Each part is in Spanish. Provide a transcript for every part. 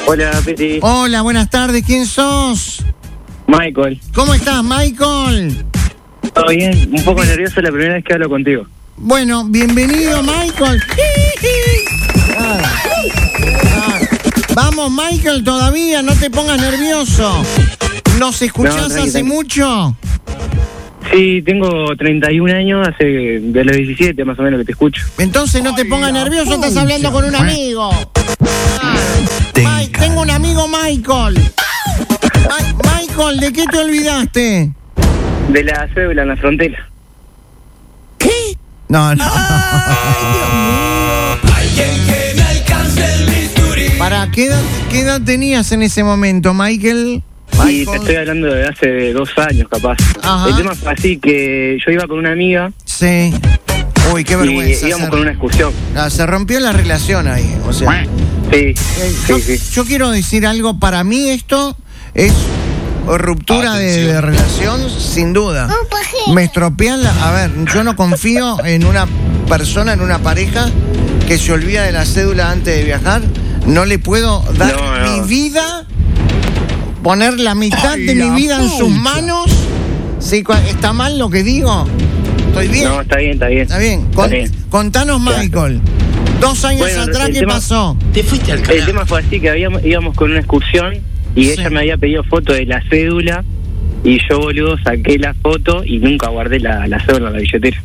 Hola, Peti. Hola, buenas tardes. ¿Quién sos? Michael. ¿Cómo estás, Michael? ¿Todo bien? Un poco nervioso la primera vez que hablo contigo. Bueno, bienvenido, Michael. Vamos, Michael, todavía, no te pongas nervioso. ¿Nos escuchás hace mucho? Sí, tengo 31 años, de los 17 más o menos que te escucho. Entonces no te pongas nervioso, estás hablando con un amigo. Tengo un amigo, Michael. Michael, ¿de qué te olvidaste? De la cédula en la frontera. ¿Qué? No. ¿Para qué edad tenías en ese momento, Michael? Y te estoy hablando de hace 2 años, capaz. Ajá. El tema fue así que yo iba con una amiga. Sí. Uy, qué vergüenza. Y íbamos con una excursión. Se rompió la relación ahí, o sea. Sí, yo quiero decir algo, para mí esto es ruptura de relación, sin duda. Me estropean a ver, yo no confío en una persona, en una pareja que se olvida de la cédula antes de viajar. No le puedo dar mi vida, poner la mitad de mi vida en sus manos. ¿Sí? ¿Está mal lo que digo? ¿Estoy bien? No, está bien. Está bien. Contanos, Michael. 2 años atrás, ¿qué pasó? Te fuiste al carajo. El tema fue así que íbamos con una excursión y ella me había pedido foto de la cédula y yo, boludo, saqué la foto y nunca guardé la cédula en la billetera.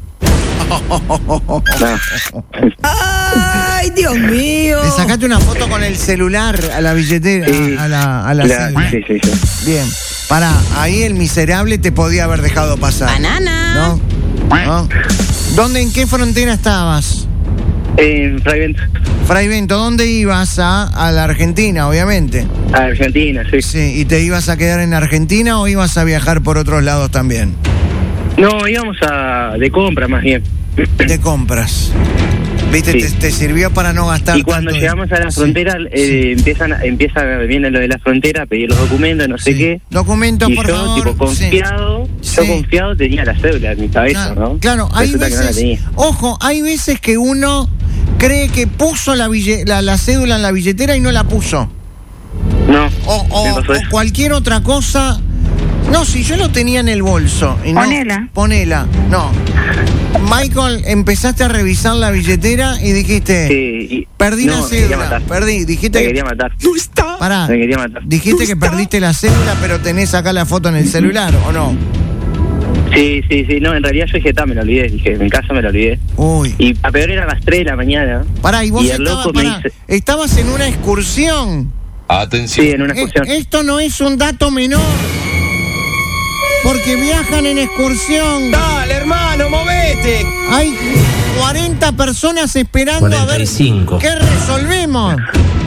¡Ay, Dios mío! Le sacaste una foto con el celular a la billetera, sí, a la cédula. Sí. Bien. Pará, ahí el miserable te podía haber dejado pasar. ¡Banana! ¿No? ¿En qué frontera estabas? En Fray Bento, ¿dónde ibas? A la Argentina, obviamente. A Argentina, sí. Sí, ¿y te ibas a quedar en Argentina o ibas a viajar por otros lados también? No, íbamos de compra más bien. De compras. ¿Viste? Sí. Te sirvió para no gastar. Y cuando llegamos a la frontera, viene lo de la frontera, a pedir los documentos, no sé qué. Documentos, y por yo, favor. tipo, confiado, yo confiado tenía la cédula en mi cabeza, ¿no? Claro, hay Resulta que no la veces, tenía. ojo, hay veces que uno cree que puso la cédula en la billetera y no la puso. No, O cualquier otra cosa. No, si yo lo tenía en el bolso. Y Ponela. No. Michael, empezaste a revisar la billetera y dijiste, sí, perdí la cédula. Dijiste me quería matar. No está. Pará. Me quería matar. Dijiste que perdiste la cédula, pero tenés acá la foto en el celular, ¿o no? Sí, no, en realidad yo dije, me lo olvidé, en casa me lo olvidé. Uy. Y a peor era a las 3 de la mañana. Pará, y vos el loco estabas en una excursión. Atención. Sí, en una excursión. Esto no es un dato menor. Porque viajan en excursión. Dale, hermano, movete. Hay 40 personas esperando 45. A ver qué resolvemos.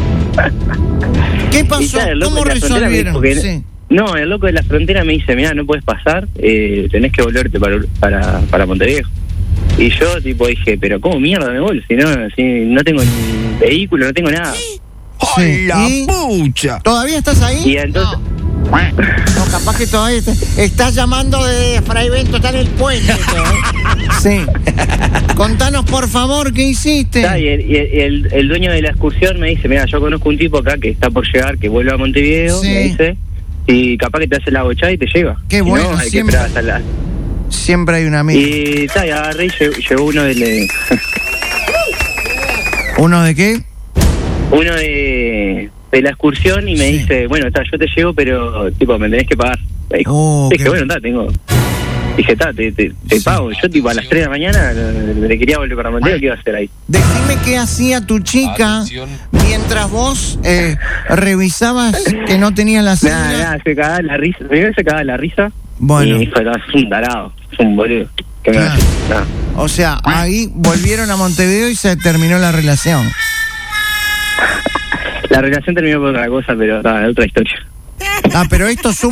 ¿Qué pasó? ¿Cómo resolvieron? No, el loco de la frontera me dice, mirá, no puedes pasar, tenés que volverte para Montevideo. Y yo tipo dije, pero ¿cómo mierda me voy? Si no tengo ni vehículo, no tengo nada. Sí. ¡La pucha! ¿Todavía estás ahí? Y entonces... No, capaz que todavía estás llamando de Fray Bento, está en el puente. Sí. Contanos, por favor, ¿qué hiciste? Y el dueño de la excursión me dice, mira, yo conozco un tipo acá que está por llegar, que vuelve a Montevideo, me dice, y capaz que te hace la bochada y te lleva. Qué bueno, no, hay que esperar hasta siempre hay un amigo. Y agarré y llegó uno de... ¿Uno de qué? Uno de la excursión y me dice, bueno, yo te llevo, pero tipo me tenés que pagar. Me dijo. Dije, bueno, dije, te pago. Yo tipo a las 3 de la mañana le quería volver para Montevideo, ¿qué iba a hacer ahí? Decime qué hacía tu chica mientras vos revisabas que no tenías la cédula. Nada, se cagaba la risa. Primero se cagaba la risa. Bueno. Y dijo, no, es un tarado, es un boludo. ¿Qué me hace? Nada. O sea, ahí volvieron a Montevideo y se terminó la relación. La relación terminó por otra cosa, pero otra historia. Pero esto